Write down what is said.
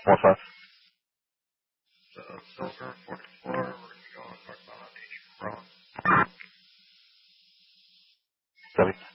What's that? So silver 44, we're going to go and talk about H. Brown. Debbie?